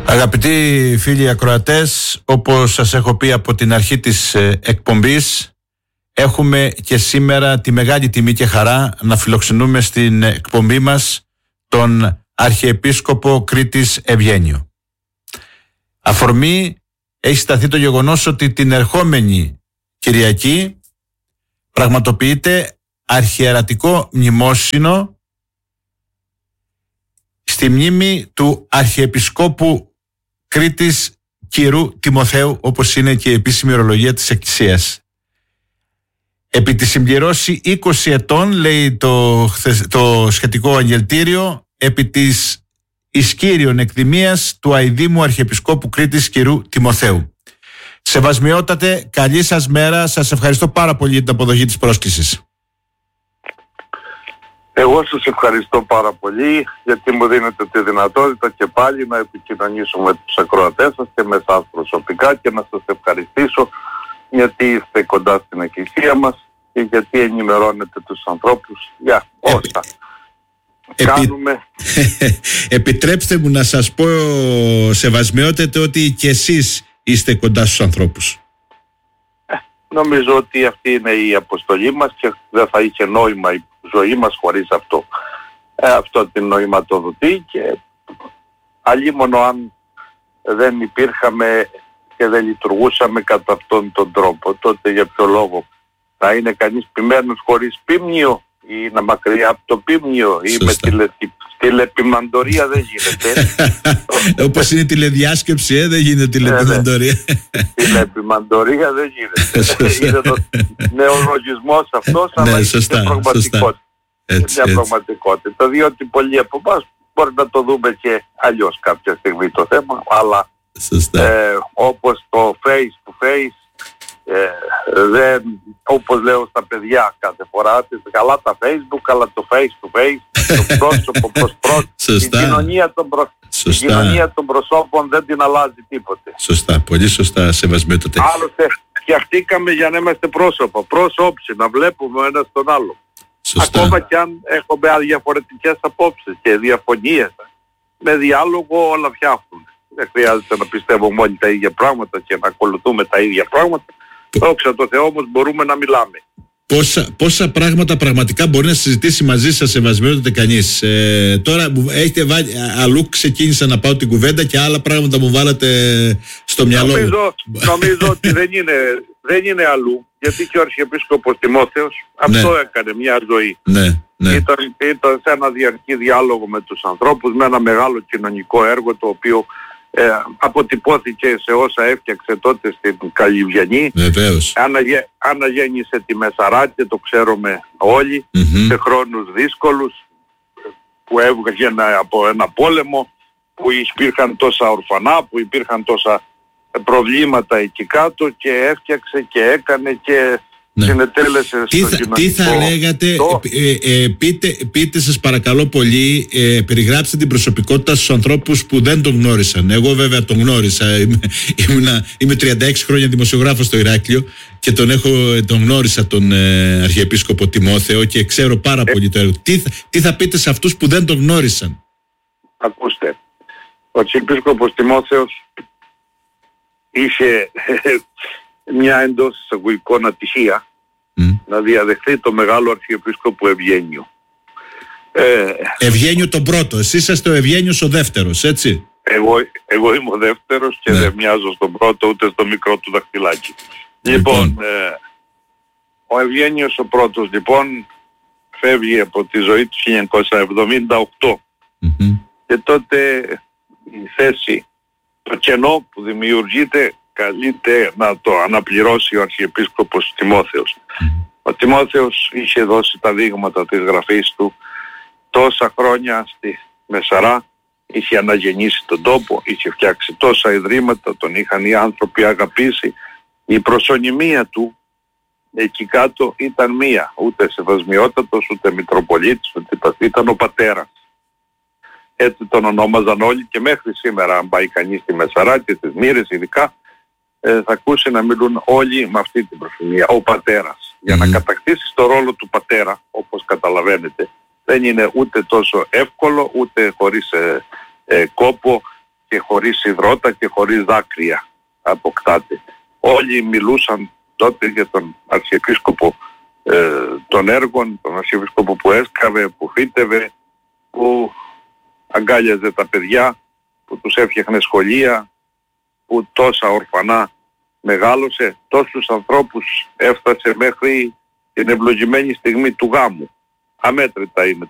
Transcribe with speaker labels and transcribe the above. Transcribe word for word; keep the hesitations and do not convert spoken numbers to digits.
Speaker 1: Αγαπητοί φίλοι ακροατές, όπως σας έχω πει από την αρχή της εκπομπής, έχουμε και σήμερα τη μεγάλη τιμή και χαρά να φιλοξενούμε στην εκπομπή μας τον Αρχιεπίσκοπο Κρήτης Ευγένιο. Αφορμή έχει σταθεί το γεγονός ότι την ερχόμενη Κυριακή πραγματοποιείται αρχιερατικό μνημόσυνο στη μνήμη του Αρχιεπισκόπου Κρήτης Κυρού Τιμοθέου, όπως είναι και η επίσημη ορολογία της Εκκλησίας. Επί τη συμπληρώση είκοσι ετών, λέει το, το σχετικό αγγελτήριο, επί της ισκύριων εκδημίας του αηδήμου Αρχιεπισκόπου Κρήτης Κυρού Τιμοθέου. Σεβασμιότατε, καλή σας μέρα. Σας ευχαριστώ πάρα πολύ για την αποδοχή της πρόσκλησης.
Speaker 2: Εγώ σας ευχαριστώ πάρα πολύ γιατί μου δίνετε τη δυνατότητα και πάλι να επικοινωνήσω με τους ακροατές σας και με εσάς προσωπικά και να σας ευχαριστήσω γιατί είστε κοντά στην Εκκλησία μας και γιατί ενημερώνετε τους ανθρώπους για όσα Επι... κάνουμε.
Speaker 1: Επιτρέψτε μου να σας πω, σεβασμιότατε, ότι και εσείς είστε κοντά στους ανθρώπους.
Speaker 2: Ε, νομίζω ότι αυτή είναι η αποστολή μας και δεν θα είχε νόημα η ζωή μας χωρίς αυτό. Ε, αυτό την νοηματοδοτεί και αλλήμωνο αν δεν υπήρχαμε και δεν λειτουργούσαμε κατά αυτόν τον τρόπο, τότε για ποιο λόγο θα είναι κανείς ποιμένος χωρίς πίμνιο ή να μακριά από το πίμνιο ή με τηλε, τηλεπιμαντορία δεν γίνεται.
Speaker 1: Όπως είναι τηλεδιάσκεψη, ε, δεν γίνεται τηλεπιμαντορία.
Speaker 2: Τηλεπιμαντορία δεν γίνεται. Είναι το νεολογισμός αυτός, αλλά
Speaker 1: ναι,
Speaker 2: είναι
Speaker 1: σωστά,
Speaker 2: πραγματικότητα.
Speaker 1: Έτσι,
Speaker 2: μια πραγματικότητα. Διότι πολλοί από εμάς μπορεί να το δούμε και αλλιώς κάποια στιγμή το θέμα, αλλά ε, όπως το face to face, ε, δεν, όπως λέω στα παιδιά κάθε φορά, καλά τα Facebook, αλλά το face to face, το πρόσωπο προς πρόσωπο, η κοινωνία των, προ... η κοινωνία των προσώπων δεν την αλλάζει τίποτε.
Speaker 1: Σωστά, πολύ σωστά, σεβασμιότατε.
Speaker 2: Άλλωστε φτιαχτήκαμε για να είμαστε πρόσωπα, πρόσωψη, να βλέπουμε ο ένας τον άλλο. Σωστά. Ακόμα και αν έχουμε διαφορετικές απόψεις και διαφωνίες, με διάλογο όλα φτιάχνουν. Δεν χρειάζεται να πιστεύουμε όλοι τα ίδια πράγματα και να ακολουθούμε τα ίδια πράγματα. Δόξα τω Θεώ όμως μπορούμε να μιλάμε.
Speaker 1: Πόσα, πόσα πράγματα πραγματικά μπορεί να συζητήσει μαζί σας, σεβασμιότατε, κανείς. Ε, τώρα έχετε βάλει, αλλού ξεκίνησα να πάω την κουβέντα και άλλα πράγματα μου βάλατε στο μυαλό μου.
Speaker 2: Νομίζω, νομίζω ότι δεν είναι, δεν είναι αλλού, γιατί και ο Αρχιεπίσκοπος Τιμόθεος αυτό ναι. έκανε μια ζωή.
Speaker 1: Ναι, ναι.
Speaker 2: Ήταν, ήταν σε ένα διαρκή διάλογο με τους ανθρώπους, με ένα μεγάλο κοινωνικό έργο το οποίο Ε, αποτυπώθηκε σε όσα έφτιαξε τότε στην Καλυβιανή.
Speaker 1: Βεβαίως.
Speaker 2: Αναγε, αναγέννησε τη Μεσαράκη, το ξέρουμε όλοι, mm-hmm. σε χρόνους δύσκολους που έβγαινε από ένα πόλεμο, που υπήρχαν τόσα ορφανά, που υπήρχαν τόσα προβλήματα εκεί κάτω και έφτιαξε και έκανε και ναι. συνετέλεσε
Speaker 1: τι
Speaker 2: στο
Speaker 1: θα,
Speaker 2: κοινωνικό.
Speaker 1: Τι θα λέγατε,
Speaker 2: το...
Speaker 1: ε, ε, πείτε, πείτε σας παρακαλώ πολύ, ε, περιγράψτε την προσωπικότητα στους ανθρώπους που δεν τον γνώρισαν. Εγώ βέβαια τον γνώρισα, είμαι, ήμουνα, είμαι τριάντα έξι χρόνια δημοσιογράφος στο Ηράκλειο και τον, έχω, τον γνώρισα τον ε, Αρχιεπίσκοπο Τιμόθεο και ξέρω πάρα ε... πολύ το έργο. Τι, τι θα πείτε σε αυτούς που δεν τον γνώρισαν?
Speaker 2: Ακούστε, ο Αρχιεπίσκοπος Τιμόθεος είχε μια εντός εισαγωγικών ατυχία mm. να διαδεχθεί το μεγάλο Αρχιεπίσκοπο Ευγένιο. Ε,
Speaker 1: Ευγένιο τον πρώτο, εσείς είσαστε ο Ευγένιος ο δεύτερος, έτσι?
Speaker 2: Εγώ, εγώ είμαι ο δεύτερος και ναι. δεν μοιάζω στον πρώτο ούτε στο μικρό του δαχτυλάκι. Λοιπόν, λοιπόν ε, ο Ευγένιος ο πρώτος λοιπόν φεύγει από τη ζωή του χίλια εννιακόσια εβδομήντα οκτώ mm-hmm. και τότε η θέση, το κενό που δημιουργείται καλείται να το αναπληρώσει ο Αρχιεπίσκοπος Τιμόθεος. Ο Τιμόθεος είχε δώσει τα δείγματα της γραφής του τόσα χρόνια στη Μεσαρά, είχε αναγεννήσει τον τόπο, είχε φτιάξει τόσα ιδρύματα, τον είχαν οι άνθρωποι αγαπήσει. Η προσωνυμία του εκεί κάτω ήταν μία, ούτε σεβασμιότατος, ούτε Μητροπολίτης, ούτε ήταν ο πατέρας. Έτσι τον ονόμαζαν όλοι και μέχρι σήμερα, αν πάει κανείς στη Μεσαρά και στις Μύρες ειδικά, ε, θα ακούσει να μιλούν όλοι με αυτή την προσωνυμία, ο πατέρας. Mm-hmm. Για να κατακτήσεις το ρόλο του πατέρα, όπως καταλαβαίνετε, δεν είναι ούτε τόσο εύκολο, ούτε χωρίς ε, ε, κόπο και χωρίς υδρότα και χωρίς δάκρυα αποκτάται. Όλοι μιλούσαν τότε για τον Αρχιεπίσκοπο ε, των έργων, τον Αρχιεπίσκοπο που έσκαβε, που φύτευε, που αγκάλιαζε τα παιδιά, που τους έφτιαχνε σχολεία, που τόσα ορφανά μεγάλωσε, τόσους ανθρώπους έφτασε μέχρι την ευλογημένη στιγμή του γάμου. Αμέτρητα είναι